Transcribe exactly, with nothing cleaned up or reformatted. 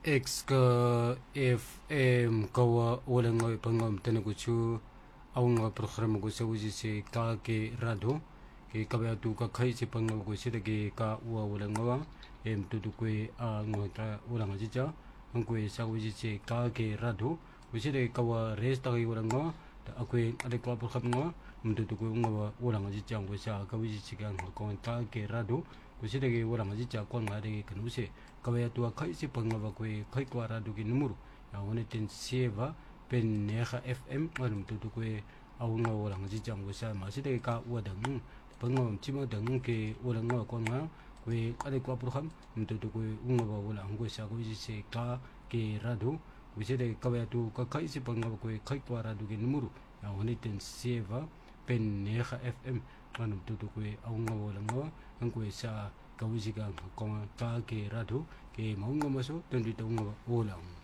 X ka F M kawa wala nga pangam tanaguchu awang nga programa ko sa uji si ka ke rado ke kabaya tu ka khai si pangam ko si ke ka uwa wala nga em tu tu kwe a nga ta wala nga jicha ang kwe sa uji si ka ke rado uji de kawa res ta wala nga akwe ade kwa programa nga mtu tu kwe nga wala nga jicha ko sa ka uji si ka ko ka ke rado uji de wala nga jicha ko nga de kan usi kabaya tu ka khai si pangam ko khai kwa rado ki numero ya wone ten sieva pen neha F M anum tu tu kwe awang nga wala nga jicha ko sa ma si de ka uwa dang pangam chima dang ke wala nga ko nga kwe ade kwa program mtu tu kwe unga ba wala ngo sa ko ji se ka ke rado wise de kabaya tu ka kai si panga kwe kai kwa rado ke numero ya woni ten sieva pen neha F M anum tu tu kwe unga wala ngo ngo sa ka wisi ka ko ka ke rado ke maunga maso ten tu unga wala